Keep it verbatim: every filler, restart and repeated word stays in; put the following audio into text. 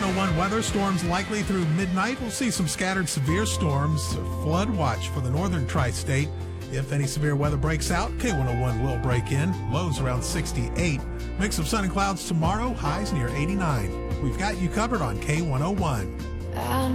oh one weather. Storms likely through midnight. We'll see some scattered severe storms. A flood watch for the northern tri-state. If any severe weather breaks out, K one oh one will break in. Lows around sixty-eight. Mix of sun and clouds tomorrow. Highs near eighty-nine. We've got you covered on K one oh one.